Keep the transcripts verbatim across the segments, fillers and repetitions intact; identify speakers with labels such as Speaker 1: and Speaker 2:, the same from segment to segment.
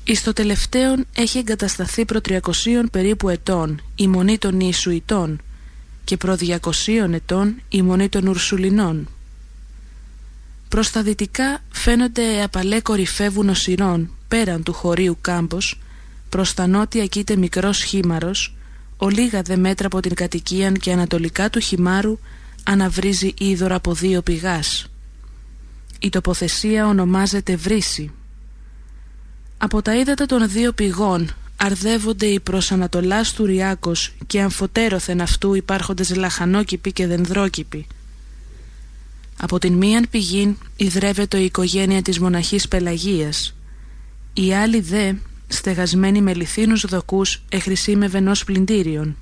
Speaker 1: Εις το τελευταίον έχει εγκατασταθεί προ τριακοσίων περίπου ετών η μονή των Ιησουητών και προ διακοσίων ετών η μονή των Ουρσουλινών. Προς τα δυτικά φαίνονται απαλέ κορυφεύουν οσυρών πέραν του χωρίου κάμπος, προς τα νότια κοίται μικρός χήμαρος, ολίγα δε μέτρα από την κατοικίαν και ανατολικά του χυμάρου αναβρίζει είδωρα από δύο πηγάς. Η τοποθεσία ονομάζεται Βρύση. Από τα ύδατα των δύο πηγών αρδεύονται οι προς ανατολάς του Ριάκος και αμφωτέρωθεν αυτού υπάρχοντες λαχανόκηποι και δενδρόκηποι. Από την μίαν πηγήν ιδρεύεται η οικογένεια της μοναχής Πελαγίας. Η άλλη δε, στεγασμένη με λιθίνους δοκούς, εχρησίμευεν ως πλυντήριον.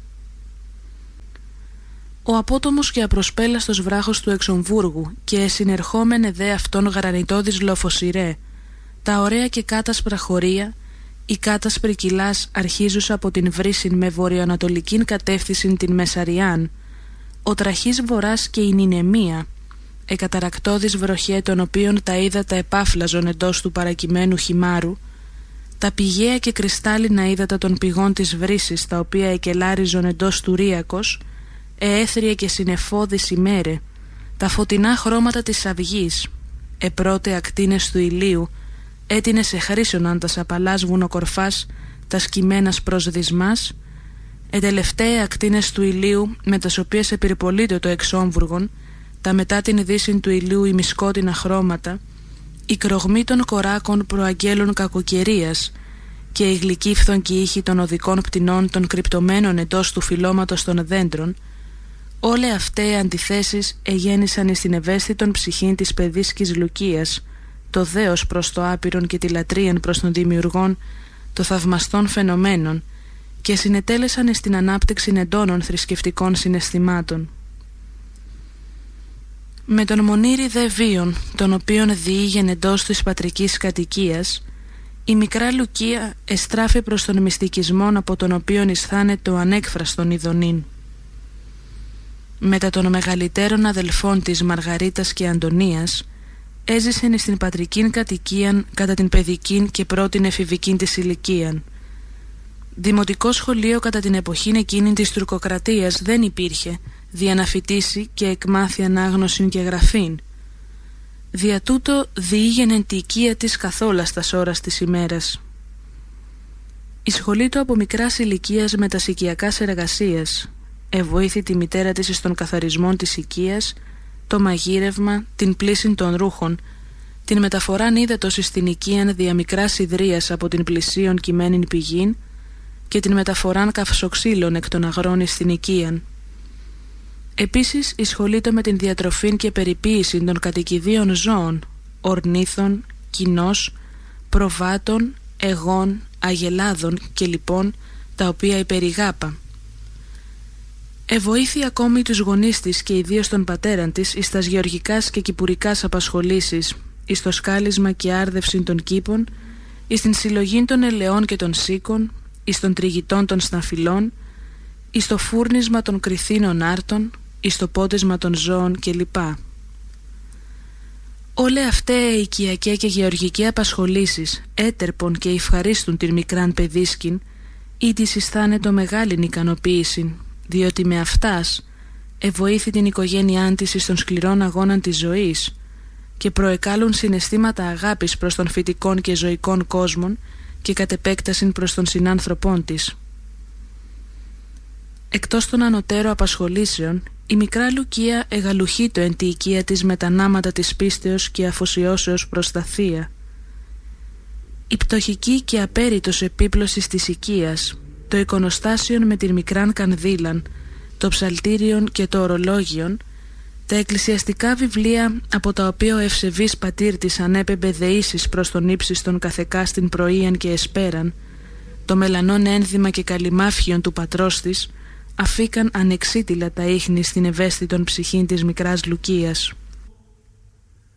Speaker 1: Ο απότομος και απροσπέλαστος βράχος του Εξομβούργου και συνερχόμενε δε αυτόν γρανιτώδης λοφοσιρέ, τα ωραία και κάτασπρα χωρία, η κάτασπρη κιλάς αρχίζουσα από την Βρύσιν με βορειοανατολικήν κατεύθυνση την Μεσαριάν, ο τραχής βορράς και η Νινεμία, εκαταρακτώδης βροχέ των οποίων τα ύδατα επάφλαζον εντός του παρακειμένου χυμάρου, τα πηγαία και κρυστάλλινα ύδατα των πηγών της Βρύσης τα οποία εκελάριζον εντός του Ρύακος, εέθρια και συνεφώδης ημέρε, τα φωτεινά χρώματα της αυγής, επρώτε ακτίνες του ηλίου, έτεινες εχρήσωναν τας απαλάς βουνοκορφάς, τα σκυμμένας προσδισμάς, ετελευταία ακτίνες του ηλίου με τας οποίες επιρρυπολείται το Εξόμβουργον, τα μετά την δύση του ηλίου ημισκότινα χρώματα, η κρογμή των κοράκων προαγγέλων κακοκαιρίας και η γλυκή φθονκή ήχη των οδικών πτηνών των κρυπτωμένων εντός του φυλλώματος των δέντρων, όλα αυτές αντιθέσεις εγέννησαν εις την ευαίσθητον ψυχήν της παιδίσκης Λουκίας, το δέος προς το άπειρον και τη λατρείαν προς τον δημιουργόν των θαυμαστών φαινομένων και συνετέλεσαν εις την ανάπτυξη εντόνων θρησκευτικών συναισθημάτων. Με τον μονήρη δε βίον, τον οποίον διήγεν εντός της πατρικής κατοικίας, η μικρά Λουκία εστράφει προς τον μυστικισμόν από τον οποίον αισθάνεται ο ανέκφραστον ειδονήν. Μετά των μεγαλύτερων αδελφών της Μαργαρίτας και Αντωνίας, έζησεν εις την πατρικήν κατοικίαν κατά την παιδικήν και πρώτην εφηβικήν της ηλικίαν. Δημοτικό σχολείο κατά την εποχήν εκείνη της τουρκοκρατίας δεν υπήρχε, δια να φοιτήσει και εκμάθει ανάγνωσιν και γραφήν. Δια τούτο διήγενεν τη οικία της καθόλας τας ώρας της ημέρας. Η σχολή του από μικράς ηλικίας με τας οικιακάς εργασίας, εβοήθη τη μητέρα της εις των καθαρισμών της οικίας, το μαγείρευμα, την πλύση των ρούχων, την μεταφοράν ύδατος εις την οικίαν δια μικράς ιδρίας από την πλησίον κειμένην πηγήν και την μεταφοράν καυσοξύλων εκ των αγρών εις την οικίαν. Επίσης εισχολείται με την διατροφήν και περιποίηση των κατοικιδίων ζώων, ορνήθων, κοινός, προβάτων, εγών, αγελάδων και λοιπόν τα οποία υπερηγάπα. Εβοήθη ακόμη τους γονείς της και ιδίως τον πατέραν της εις τας γεωργικάς και κυπουρικάς απασχολήσεις, εις το σκάλισμα και άρδευση των κήπων, εις την συλλογή των ελαιών και των σίκων, εις των τριγητών των σταφυλών, εις το φούρνισμα των κρυθίνων άρτων, εις το πότισμα των ζώων κλπ. Όλα αυτά οι οικιακέ και γεωργικέ απασχολήσεις έτερπον και ευχαρίστουν την μικράν παιδίσκην, ή της αισθάνετο μεγάλην ικανοποίηση, διότι με αυτάς εβοήθη την οικογένειά της εις των σκληρών αγώναν της ζωής και προεκάλουν συναισθήματα αγάπης προς των φυτικών και ζωικών κόσμων και κατ' επέκτασιν προς των συνάνθρωπών της. Εκτός των ανωτέρω απασχολήσεων, η μικρά Λουκία εγαλουχείτο εν τη οικία της με τα νάματα της πίστεως και αφοσιώσεως προς τα θεία. Η πτωχική και απέριτος επίπλωσης της οικίας, το εικονοστάσιον με την μικράν κανδύλαν, το ψαλτήριον και το ορολόγιον, τα εκκλησιαστικά βιβλία από τα οποία ο ευσεβής πατήρ της ανέπεμπε δεήσεις προς τον ύψιστον καθεκά στην πρωίαν και εσπέραν, το μελανόν ένδυμα και καλυμάφιον του πατρός της, αφήκαν ανεξίτηλα τα ίχνη στην ευαίσθητον ψυχήν της μικράς Λουκίας.